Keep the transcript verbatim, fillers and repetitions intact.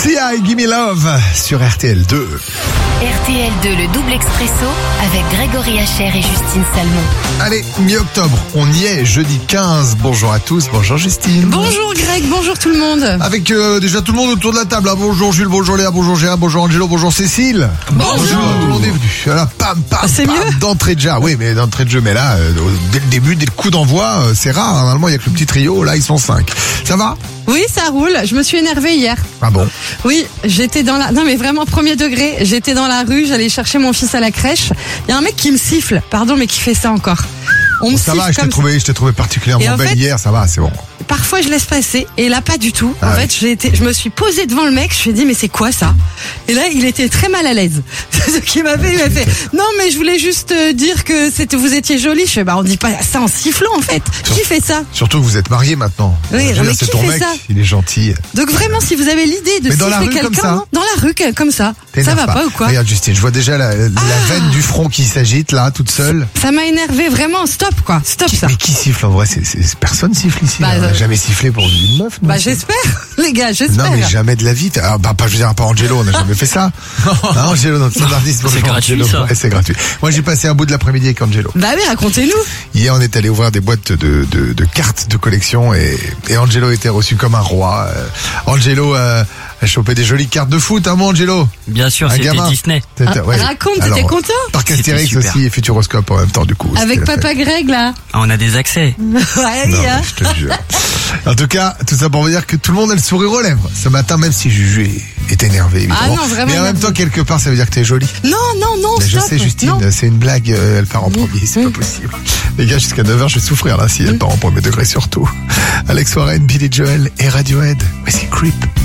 Sia et Gimme Love sur R T L deux. R T L deux, le double expresso avec Grégory Hacher et Justine Salmon. Allez, mi-octobre, on y est, jeudi quinze. Bonjour à tous, bonjour Justine. Bonjour Greg, bonjour tout le monde. Avec euh, déjà tout le monde autour de la table. Hein. Bonjour Jules, bonjour Léa, bonjour Gérard, bonjour Angelo, bonjour Cécile. Bonjour. Tout le monde est venu. Voilà, pam, pam, Ah, c'est pam, mieux d'entrée de jeu. Oui, mais d'entrée de jeu, mais là, euh, dès le début, dès le coup d'envoi, euh, c'est rare. Normalement, il y a que le petit trio, là, ils sont cinq. Ça va? Oui, ça roule. Je me suis énervée hier. Ah bon? Oui, j'étais dans la... Non mais vraiment premier degré. J'étais dans la rue, j'allais chercher mon fils à la crèche. Il y a un mec qui me siffle. Pardon, mais qui fait ça encore. On me Ça siffle va, je t'ai comme trouvé, je t'ai trouvé Et particulièrement en belle fait- hier, ça va, c'est bon. Parfois je laisse passer et là pas du tout. Ah en ouais. fait, j'ai été, je me suis posée devant le mec, je lui ai dit mais c'est quoi ça? Et là, il était très mal à l'aise. Ce qu'il m'a fait, il m'a fait non mais je voulais juste euh, dire que c'était vous étiez jolie. Je fais bah on dit pas ça en sifflant en fait. Qui fait ça? Surtout que vous êtes mariés maintenant. Oui, Je veux mais dire, c'est qui ton fait mec, ça il est gentil. Donc vraiment si vous avez l'idée de Mais dans la siffler rue comme quelqu'un ça hein, dans la rue que- comme ça, ça T'énerve va pas ou quoi? Regarde Justine, je vois déjà la, la Ah. veine du front qui s'agite là, toute seule. Ça m'a énervé vraiment, stop quoi, stop Qui- ça. mais qui siffle en vrai? c'est, c'est, Personne siffle ici. Bah, hein. On n'a euh, jamais sifflé pour une meuf. nous. Bah j'espère, les gars, Non j'espère. mais jamais de la vie. Ah, bah pas je veux dire pas Angelo, on n'a jamais fait ça. Non, Angelo, notre standardiste. C'est bonjour, gratuit, Angelo. ça. Ouais, c'est gratuit. Moi j'ai passé un bout de l'après-midi avec Angelo. Bah oui, racontez-nous. Hier on est allé ouvrir des boîtes de, de, de cartes de collection et, et Angelo était reçu comme un roi. Euh, Angelo euh, a chopé des jolies cartes de foot, hein mon Angelo? Bien sûr, Un c'était gamin. Disney. T'étais- ouais. Raconte, t'étais Alors, content? Parc C'était Astérix super. aussi et Futuroscope en même temps du coup. Avec C'était la Papa Greg là. Ah, on a des accès. Ouais, oui, Non, hein. je te jure. En tout cas, tout ça pour vous dire que tout le monde a le sourire aux lèvres. Ce matin, même si Juju est, est énervé, évidemment. Ah non, vraiment Mais en même énervé. temps, quelque part, ça veut dire que t'es jolie. Non, non, non, Mais je stop. sais, Justine, Non. c'est une blague, euh, elle part en premier, c'est Mm. pas possible. Les gars, jusqu'à neuf heures, je vais souffrir là, si elle part en premier degré surtout. Alex Warren, Billy Joel et Radiohead. Voici Creep.